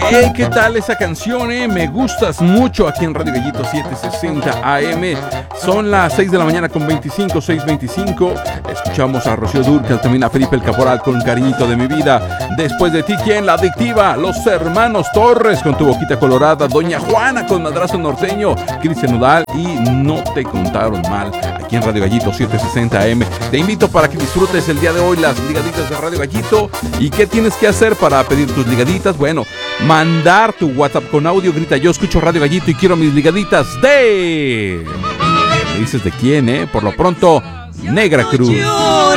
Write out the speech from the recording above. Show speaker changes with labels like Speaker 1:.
Speaker 1: Hey, ¿qué tal esa canción? Me gustas mucho aquí en Radio Gallito 760 AM. Son las 6 de la mañana con 25, 6:25. Escuchamos a Rocío Dúrcal, también a Felipe el Caporal con Cariñito de mi vida. Después de ti, ¿quién? La Adictiva, Los Hermanos Torres con Tu Boquita Colorada, Doña Juana con Madrazo Norteño, Cristian Nodal y No Te Contaron Mal. Aquí en Radio Gallito 760 AM. Te invito para que disfrutes el día de hoy las ligaditas de Radio Gallito. ¿Y qué tienes que hacer para pedir tus ligaditas? Bueno, mandar tu WhatsApp con audio, grita: yo escucho Radio Gallito y quiero mis ligaditas de... ¿Me dices de quién, Por lo pronto, Negra Cruz.